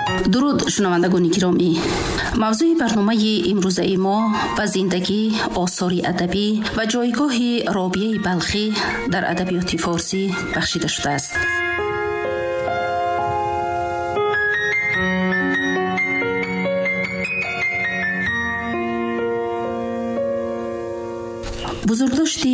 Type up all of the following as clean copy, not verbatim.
درود شنوندگان گرامی، موضوع برنامه امروزه ما با زندگی، آثار ادبی و جایگاه رابعه بلخی در ادبیات فارسی بخشیده شده است. بزرگداشت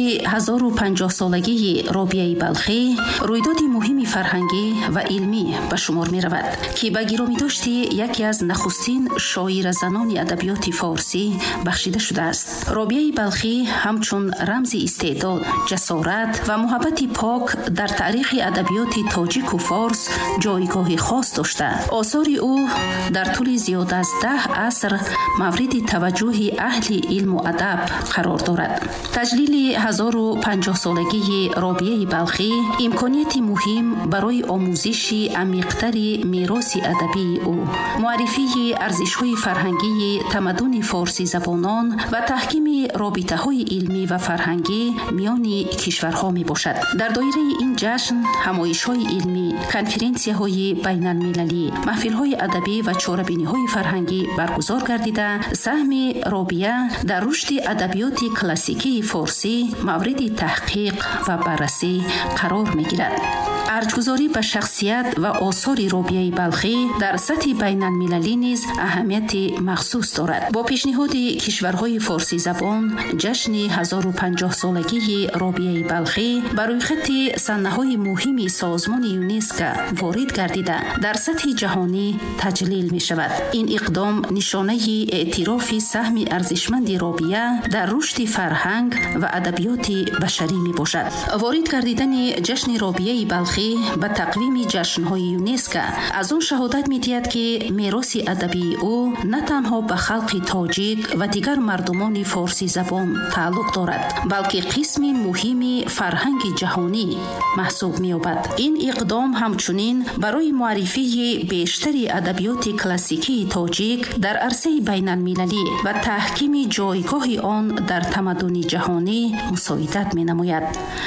1050 سالگی رابعه بلخی رویداد مهم فرهنگی و علمی به شمار می رود که به گرامی داشت یکی از نخستین شاعر زنان ادبیات فارسی بخشیده شده است. رابعه بلخی همچون رمز استعداد، جسارت و محبت پاک در تاریخ ادبیات تاجیک و فارس جایگاه خاص داشته. آثار او در طول زیاد از 10 عصر مورد توجه اهل علم و ادب قرار دارد. تجلیل 1050 سالگی رابعه بلخی امکانیت مهم برای آموزش عمیق‌تر میراث ادبی او، معرفی ارزش‌های فرهنگی تمدن فارسی زبانان و تحکیم رابطه‌های علمی و فرهنگی میان کشورها میباشد. در دایره این جشن همایش‌های علمی، کنفرانسی‌های بین‌المللی، محفل‌های ادبی و چاره‌بینی‌های فرهنگی برگزار گردیده سهم رابعه در رشد ادبیات کلاسیکی فارسی مورد تحقیق و بررسی قرار می‌گیرد. ارجح‌گذاری به شخصیت و آثار رابعه بلخی در سطح بین‌المللی نیز اهمیت مخصوص دارد. با پیشنهاد کشورهای فارسی زبان، جشن 1050 سالگی رابعه بلخی بر روی خط صحنه‌های مهم سازمان یونسکو وارد گردیده در سطح جهانی تجلیل می‌شود. این اقدام نشانه اعتراف سهم ارزشمند رابعه در رشد فرهنگ و ادبیات بشری میباشد. وارد گردیدن جشن رابعه بلخی به تقویم جشن‌های یونسکو از آن شهادت می‌دهد که میراث ادبی او نه تنها به خلق تاجیک و دیگر مردمان فارسی زبان تعلق دارد، بلکه قسم مهمی فرهنگ جهانی محسوب می‌یابد. این اقدام همچنین برای معرفی بیشتر ادبیات کلاسیکی تاجیک در عرصه بین‌المللی و تحکیم جایگاه آن در تمدن جهانی مساعدت می‌نماید.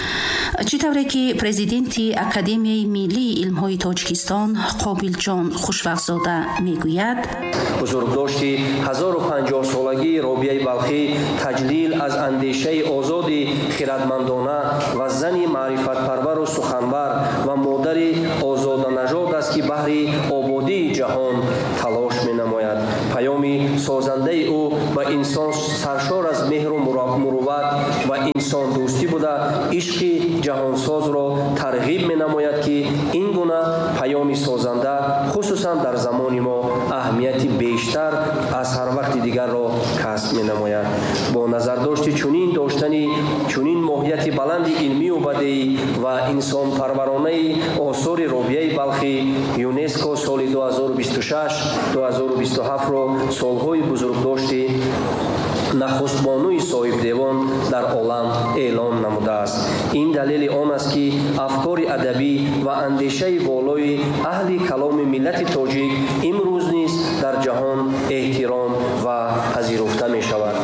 چطوره که پرزیدنت اکادمی ملی علم‌های تاجیکستان قابل جان خوشوقت‌زاده میگوید: بزرگداشت 1050 سالگی رابعه بلخی تجلیل از اندیشه آزاد خردمندانه و زن معرفت پرور و سخنور و مادر آزادانژاد است که بهر آبادی جهان تلاش می‌نماید. پیام سازنده او به انسان سرشار از مهر و مروت و انسان دوستی بوده عشق جهانساز را ترغیب می‌نماید که این گونه پیام سازنده خصوصا در زمان ما اهمیت بیشتر از هر وقت دیگر را کسب می‌نماید. با نظر داشت چنین داشتن چنین ماهیت بلند علمی و بدیعی و انسان پرورانه آثار رابعه بلخی، یونسکو سال 2026-2027 را سالهای بزرگداشت نخست بانوی صاحب دیوان در عالم اعلان نموده است. این دلیل آن است که افکار ادبی و اندیشه والای اهل کلام ملت تاجیک امروز نیز در جهان احترام و پذیرفته می شود.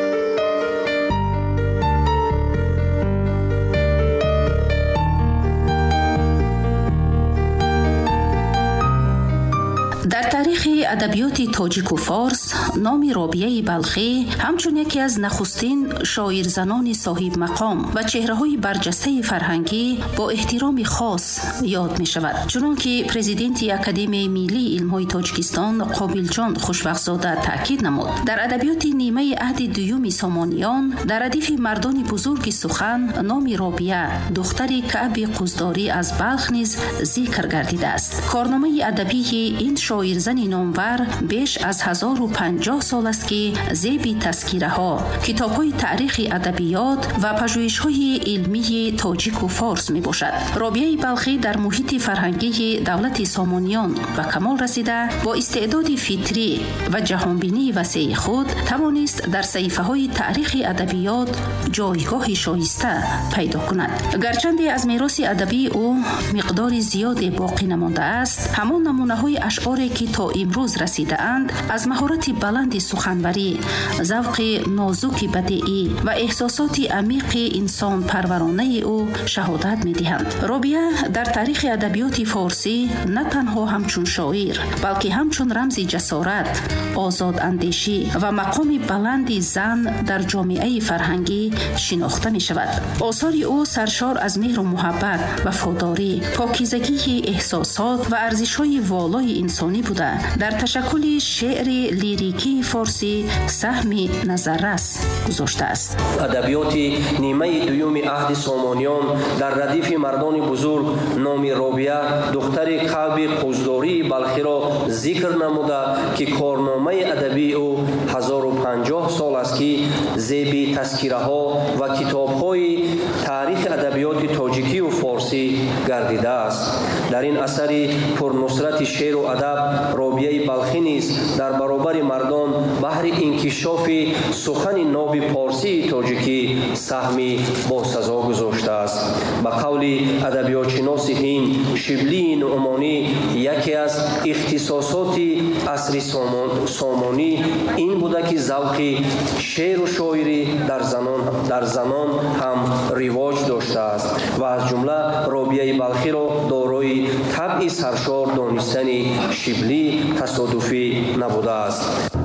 در تاریخ ادبیات تاجیک و فارس نام رابعه بلخی همچون یکی از نخستین شاعر زنان صاحب مقام و چهره‌های برجسته فرهنگی با احترام خاص یاد می شود. چنانکه پرزیدنت اکادمی ملی علم‌های تاجیکستان قابل جان خوشوقت‌زاده تاکید نمود، در ادبیات نیمه عهد دوم سامانیان در ردیف مردان بزرگ سخن نام رابعه دختر کعب قزداری از بلخ نیز ذکر گردیده است. کارنامه ادبی این شاعر زن نامور بیش از 1050 سال است که زیب تذکیره ها، کتاب های تاریخ ادبیات و پژوهش های علمی تاجیک و فارس می باشد. رابعه بلخی در محیط فرهنگی دولت سامانیان به کمال رسیده با استعداد فطری و جهانبینی وسیع خود توانست در صحیفه های تاریخ ادبیات جایگاه شایسته پیدا کند. گرچند از میراث ادبی او مقدار زیادی باقی نمانده است، همان نمونه های اشعار شاعره که تا امروز رسیده‌اند از مهارت بلند سخنوری، ذوق نازک بدیعی و احساسات عمیق انسان پرورانه او شهادت می‌دهند. رابعه در تاریخ ادبیات فارسی نه تنها همچون شاعر بلکه همچون رمز جسارت، آزاد اندیشی و مقام بلند زن در جامعه فرهنگی شناخته می‌شود. آثار او سرشار از مهر و محبت، وفاداری، پاکیزگی احساسات و ارزش‌های والای انسانی بوده در تشکل شعر لیریکی فارسی سهمی نظررس گذاشته است. ادبیات نیمه دوم عهد سامانیان در ردیف مردان بزرگ نام رابعه دختر قلب قوزداری بلخی را ذکر نموده که کارنامه ادبی او 1050 سال است که زیب تذکره ها و کتاب های تاریخ ادبیات تاجیکی و فارسی گردیده است. در این اثر پرنصرت شعر و ادب رابعه بلخی نیز در برابر مردان بهر انکشاف سخن ناب پارسی تاجیکی سهمی با سزا گذاشته است. به قول ادبیات شناس هند شبلی نعمانی یکی از اختصاصات عصر سامانی این بوده که ذوق شعر و شاعری در زنان هم رواج داشته است و از جمله رابعه بلخی را دارای طبع سرشار دانستن شبلی تصادفی نبوده است.